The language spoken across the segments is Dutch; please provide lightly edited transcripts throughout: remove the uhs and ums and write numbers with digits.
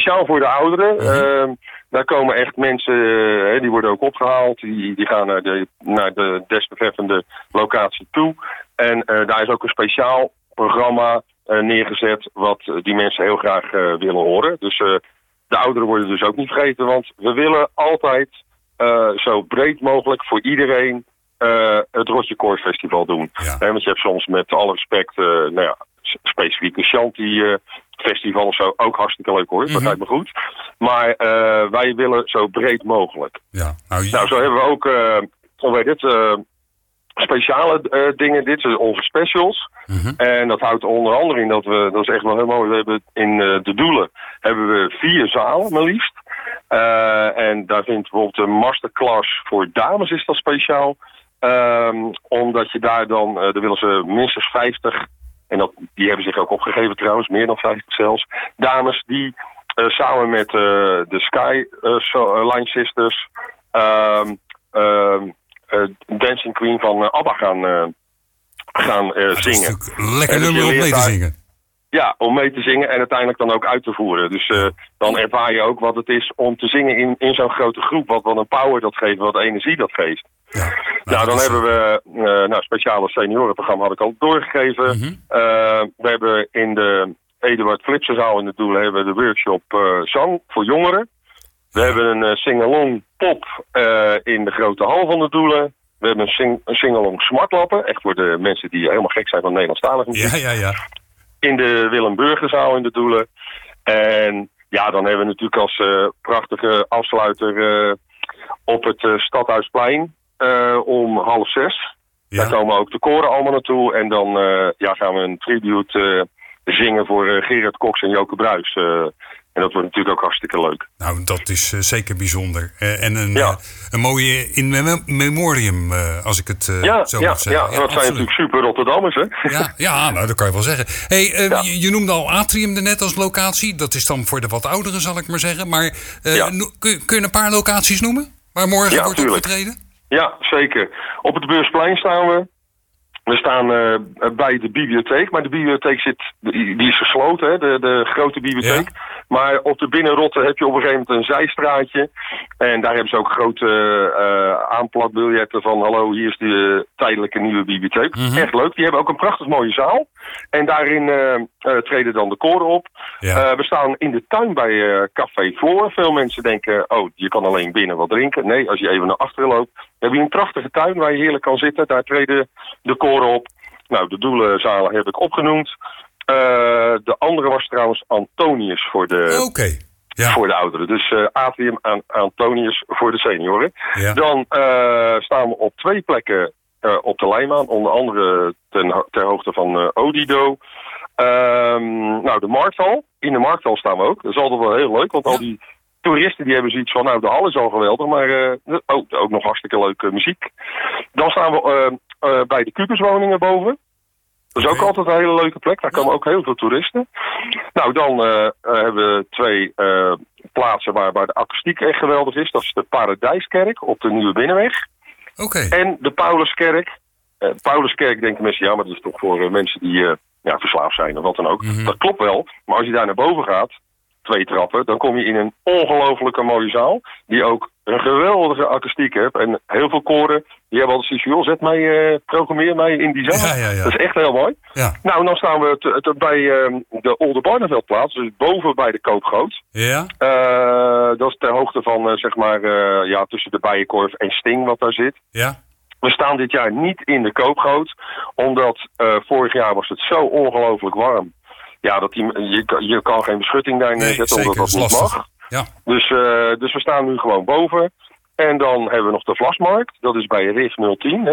speciaal voor de ouderen. Daar komen echt mensen, die worden ook opgehaald. Die gaan naar de desbetreffende locatie toe. En daar is ook een speciaal programma neergezet wat die mensen heel graag willen horen. Dus de ouderen worden dus ook niet vergeten. Want we willen altijd zo breed mogelijk voor iedereen het Rotje Koor Festival doen. Ja. Want je hebt soms met alle respect specifieke Shanty festival of zo. Ook hartstikke leuk hoor, dat lijkt me goed. Maar wij willen zo breed mogelijk. Ja. Nou, zo hebben we ook speciale dingen. Dit zijn onze specials. En dat houdt onder andere in dat is echt wel heel mooi. We hebben in de Doelen hebben we 4 zalen maar liefst. En daar vindt bijvoorbeeld een masterclass voor dames is dat speciaal. Omdat je daar dan willen ze minstens 50, en die hebben zich ook opgegeven trouwens, meer dan 50 zelfs, dames die samen met de Skyline Sisters Dancing Queen van ABBA gaan zingen. Lekker nummer om mee te zingen. Ja, om mee te zingen en uiteindelijk dan ook uit te voeren. Dus dan ervaar je ook wat het is om te zingen in zo'n grote groep. Wat een power dat geeft, wat energie dat geeft. Ja, nou, dan hebben we speciale seniorenprogramma had ik al doorgegeven. We hebben in de Eduard Flipsenzaal in de Doelen hebben we de workshop zang voor jongeren. We hebben een sing-along pop in de grote hal van de Doelen. We hebben een sing-along smartlappen. Echt voor de mensen die helemaal gek zijn van Nederlandstalige muziek. Ja. In de Willem Burgerzaal in de Doelen. En ja, dan hebben we natuurlijk als prachtige afsluiter op het Stadhuisplein om 5:30. Ja. Daar komen ook de koren allemaal naartoe. En dan gaan we een tribute zingen voor Gerard Cox en Joke Bruis. En dat wordt natuurlijk ook hartstikke leuk. Nou, dat is zeker bijzonder. En een mooie in memoriam, als ik het zo mag zeggen. Ja, dat zijn natuurlijk super Rotterdammers, hè? Ja, nou, dat kan je wel zeggen. Hey, je noemde al Atrium er net als locatie. Dat is dan voor de wat ouderen, zal ik maar zeggen. Maar kun je een paar locaties noemen? Waar morgen wordt opgetreden? Ja, zeker. Op het Beursplein staan we. We staan bij de bibliotheek, maar de bibliotheek die is gesloten, hè, de grote bibliotheek. Ja. Maar op de Binnenrotte heb je op een gegeven moment een zijstraatje. En daar hebben ze ook grote aanplakbiljetten van hallo, hier is de tijdelijke nieuwe bibliotheek. Echt leuk. Die hebben ook een prachtig mooie zaal. En daarin treden dan de koren op. Ja. We staan in de tuin bij Café Floor. Veel mensen denken, je kan alleen binnen wat drinken. Nee, als je even naar achteren loopt, heb je een prachtige tuin waar je heerlijk kan zitten. Daar treden de koren op. Nou, de Doelenzalen heb ik opgenoemd. De andere was trouwens Antonius voor de voor de ouderen. Dus Atrium Antonius voor de senioren. Ja. Dan staan we op 2 plekken op de Lijnbaan. Onder andere ter hoogte van Odido. De Markthal. In de Markthal staan we ook. Dat is altijd wel heel leuk, want al die toeristen die hebben zoiets van, de hal is al geweldig, maar ook nog hartstikke leuke muziek. Dan staan we bij de Kubuswoningen boven. Dat is ook altijd een hele leuke plek. Daar komen ook heel veel toeristen. Nou, dan hebben we 2 plaatsen waar de akoestiek echt geweldig is. Dat is de Paradijskerk op de Nieuwe Binnenweg. En de Pauluskerk. Pauluskerk denken mensen, maar dat is toch voor mensen die verslaafd zijn of wat dan ook. Dat klopt wel, maar als je daar naar boven gaat, 2 trappen, dan kom je in een ongelofelijke mooie zaal. Die ook een geweldige akoestiek heeft. En heel veel koren, die hebben altijd zoiets, programmeer mij in die zaal. Ja. Dat is echt heel mooi. Ja. Nou, dan staan we bij de Oldenbarneveldplaats, dus boven bij de Koopgoot. Ja. Dat is ter hoogte van, tussen de Bijenkorf en Sting wat daar zit. Ja. We staan dit jaar niet in de Koopgoot, omdat vorig jaar was het zo ongelooflijk warm. Ja, dat je kan geen beschutting daar neerzetten, omdat dat niet mag. Ja. Dus we staan nu gewoon boven. En dan hebben we nog de Vlasmarkt. Dat is bij RIF 010,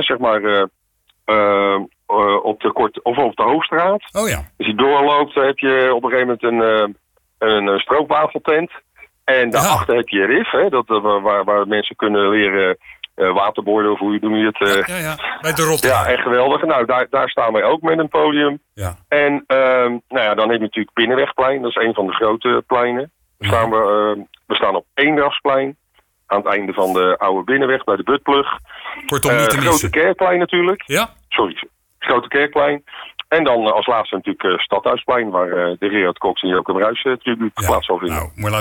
op de Hoogstraat. Oh ja. Als je doorloopt, heb je op een gegeven moment een stroopwafeltent. En daarachter heb je RIF, waar mensen kunnen leren waterborden of hoe noem je het. Bij de Rotterdam. Ja, echt geweldig. Nou, daar staan wij ook met een podium. Ja. En dan heb je natuurlijk Binnenwegplein. Dat is een van de grote pleinen. We staan op Eendrachtsplein. Aan het einde van de oude Binnenweg bij de Butplug. Kortom niet te missen. Grote Kerkplein natuurlijk. Ja? Sorry. Grote Kerkplein. En dan als laatste natuurlijk Stadhuisplein, waar de Gerard Cox en Joke Bruis tribute plaats zal vinden. Nou,